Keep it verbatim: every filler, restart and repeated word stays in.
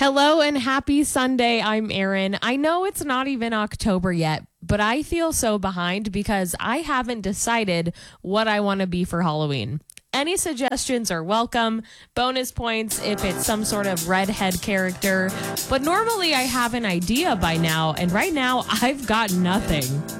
Hello and happy Sunday. I'm Erin. I know it's not even October yet, but I feel so behind because I haven't decided what I want to be for Halloween. Any suggestions are welcome. Bonus points if it's some sort of redhead character. But normally I have an idea by now, and right now I've got nothing.